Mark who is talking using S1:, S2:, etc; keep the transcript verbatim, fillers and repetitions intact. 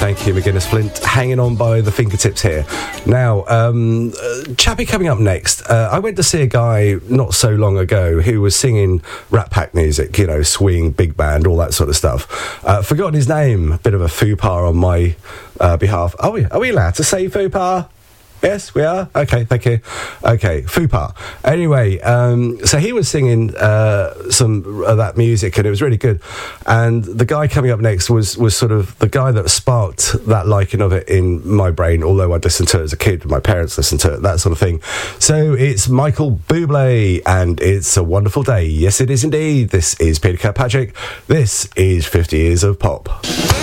S1: Thank you, McGuinness Flint. Hanging on by the fingertips here. Now, um, uh, Chappie coming up next. Uh, I went to see a guy not so long ago who was singing Rat Pack music, you know, swing, big band, all that sort of stuff. Uh, forgotten his name. A bit of a faux pas on my uh, behalf. Are we, are we allowed to say faux pas? Yes, we are. Okay, thank you. Okay, Fupa. Anyway, um, so he was singing uh, some of that music, and it was really good. And the guy coming up next was was sort of the guy that sparked that liking of it in my brain. Although I'd listened to it as a kid, my parents listened to it, that sort of thing. So it's Michael Bublé, and it's a wonderful day. Yes, it is indeed. This is Peter Kirkpatrick. This is fifty Years of Pop.